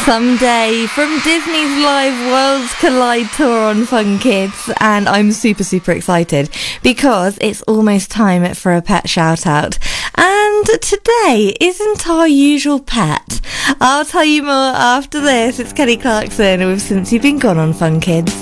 Someday from Disney's Live Worlds Collide tour on Fun Kids, and I'm super excited because it's almost time for a pet shout out, and today isn't our usual pet. I'll tell you more after this. It's Kelly Clarkson with Since You've Been Gone on Fun Kids.